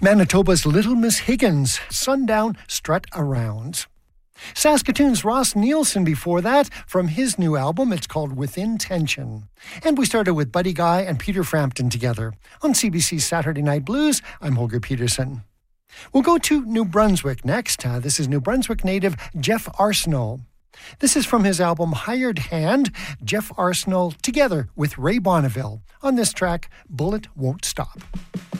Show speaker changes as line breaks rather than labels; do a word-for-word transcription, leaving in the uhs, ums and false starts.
Manitoba's Little Miss Higgins, Sundown Strut Around. Saskatoon's Ross Nielsen before that, from his new album, it's called Within Tension. And we started with Buddy Guy and Peter Frampton together. On C B C's Saturday Night Blues, I'm Holger Peterson. We'll go to New Brunswick next. Uh, this is New Brunswick native Jeff Arsenault. This is from his album Hired Hand, Jeff Arsenault together with Ray Bonneville on this track, Bullet Won't Stop.